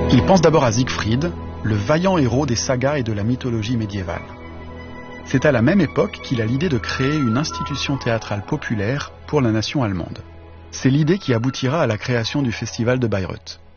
Il pense d'abord à Siegfried, le vaillant héros des sagas et de la mythologie médiévale. C'est à la même époque qu'il a l'idée de créer une institution théâtrale populaire pour la nation allemande. C'est l'idée qui aboutira à la création du festival de Bayreuth.